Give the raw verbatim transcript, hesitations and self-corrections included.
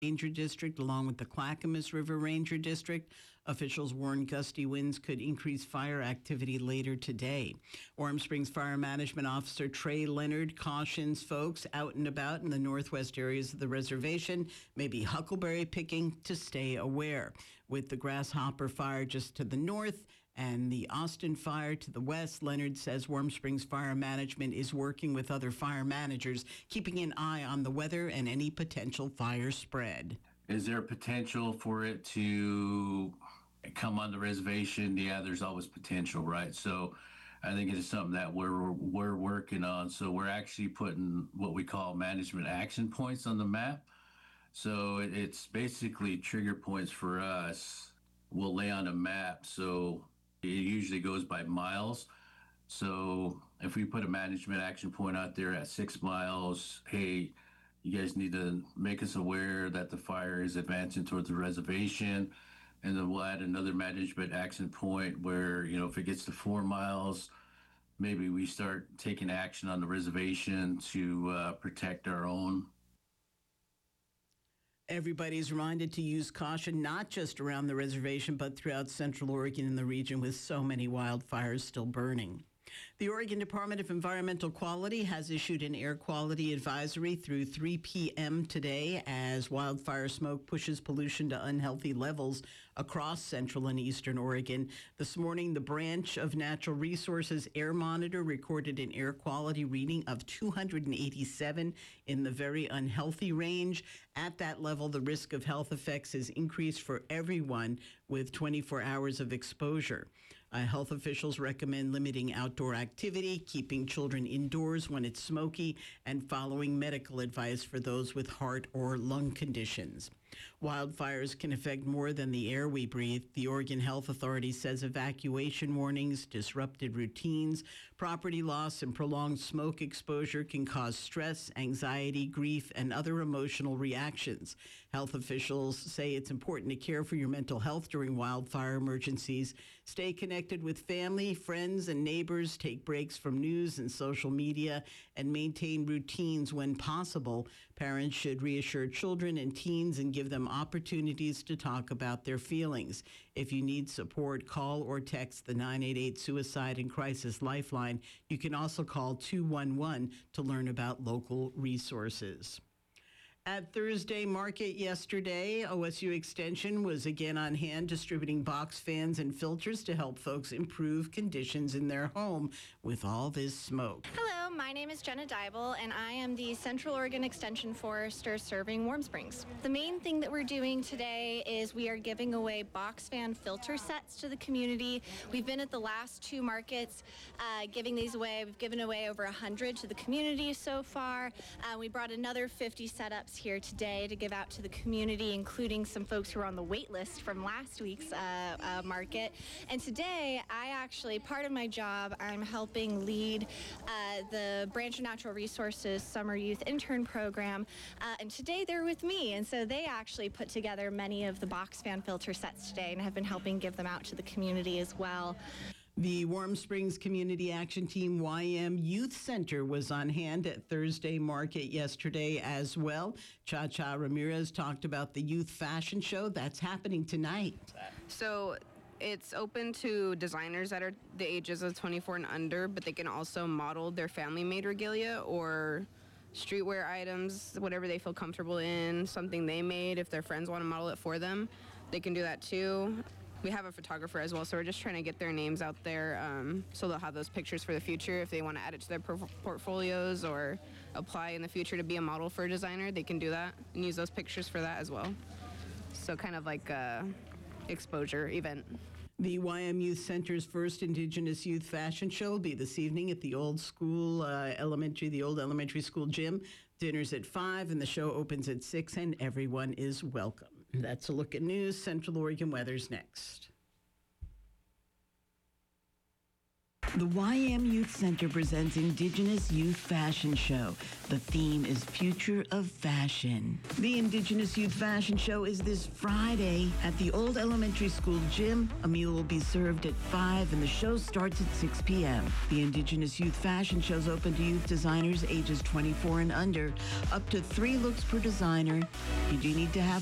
Ranger District, along with the Clackamas River Ranger District. Officials warn gusty winds could increase fire activity later today. Warm Springs Fire Management Officer Trey Leonard cautions folks out and about in the northwest areas of the reservation, maybe huckleberry picking, to stay aware. With the Grasshopper Fire just to the north and the Austin Fire to the west, Leonard says Warm Springs Fire Management is working with other fire managers, keeping an eye on the weather and any potential fire spread. Is there potential for it to come on the reservation? Yeah, there's always potential, right? So I think it's something that we're we're working on. So we're actually putting what we call management action points on the map. So it's basically trigger points for us. We'll lay on a map. So it usually goes by miles. So if we put a management action point out there at six miles, hey, you guys need to make us aware that the fire is advancing towards the reservation. And then we'll add another management action point where, you know, if it gets to four miles, maybe we start taking action on the reservation to uh, protect our own. Everybody's reminded to use caution, not just around the reservation, but throughout Central Oregon and the region with so many wildfires still burning. The Oregon Department of Environmental Quality has issued an air quality advisory through three p.m. today as wildfire smoke pushes pollution to unhealthy levels across central and eastern Oregon. This morning, the Branch of Natural Resources Air Monitor recorded an air quality reading of two hundred eighty-seven in the very unhealthy range. At that level, the risk of health effects is increased for everyone with twenty-four hours of exposure. Uh, health officials recommend limiting outdoor activity, keeping children indoors when it's smoky, and following medical advice for those with heart or lung conditions. Wildfires can affect more than the air we breathe. The Oregon Health Authority says evacuation warnings, disrupted routines, property loss, and prolonged smoke exposure can cause stress, anxiety, grief, and other emotional reactions. Health officials say it's important to care for your mental health during wildfire emergencies. Stay connected with family, friends, and neighbors. Take breaks from news and social media, and maintain routines when possible. Parents should reassure children and teens and give them opportunities to talk about their feelings. If you need support, call or text the nine eight eight Suicide and Crisis Lifeline. You can also call two one one to learn about local resources. At Thursday Market yesterday, O S U Extension was again on hand distributing box fans and filters to help folks improve conditions in their home with all this smoke. Hello, my name is Jenna Dybel, and I am the Central Oregon Extension Forester serving Warm Springs. The main thing that we're doing today is we are giving away box fan filter sets to the community. We've been at the last two markets uh, giving these away. We've given away over one hundred to the community so far. Uh, we brought another fifty setups here today to give out to the community, including some folks who are on the wait list from last week's uh, uh, market. And today, I actually, part of my job, I'm helping lead uh, the Branch of Natural Resources Summer Youth Intern Program. Uh, and today they're with me. And so they actually put together many of the box fan filter sets today and have been helping give them out to the community as well. The Warm Springs Community Action Team Y M Youth Center was on hand at Thursday Market yesterday as well. Cha-Cha Ramirez talked about the youth fashion show that's happening tonight. So it's open to designers that are the ages of twenty-four and under, but they can also model their family-made regalia or streetwear items, whatever they feel comfortable in, something they made. If their friends want to model it for them, they can do that too. We have a photographer as well, so we're just trying to get their names out there um, so they'll have those pictures for the future. If they want to add it to their por- portfolios or apply in the future to be a model for a designer, they can do that and use those pictures for that as well. So kind of like a exposure event. The Y M Youth Center's first Indigenous Youth Fashion Show will be this evening at the old school uh, elementary, the old elementary school gym. Dinner's at five, and the show opens at six, and everyone is welcome. That's a look at news. Central Oregon weather's next. The Y M Youth Center presents Indigenous Youth Fashion Show. The theme is Future of Fashion. The Indigenous Youth Fashion Show is this Friday at the Old Elementary School gym. A meal will be served at five and the show starts at six p.m. The Indigenous Youth Fashion Show is open to youth designers ages twenty-four and under, up to three looks per designer. You do need to have